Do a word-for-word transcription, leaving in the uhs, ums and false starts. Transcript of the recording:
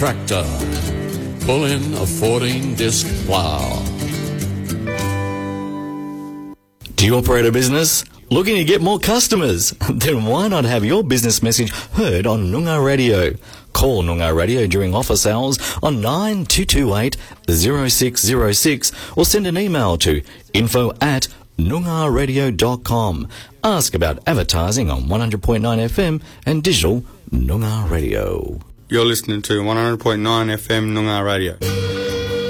Tractor. Pull in a fourteen-disc plow. Do you operate a business? Looking to get more customers? Then why not have your business message heard on Noongar Radio? Call Noongar Radio during office hours on nine two two eight, zero six zero six or send an email to info at noongar radio dot com. Ask about advertising on one hundred point nine F M and digital Noongar Radio. You're listening to one hundred point nine F M Noongar Radio.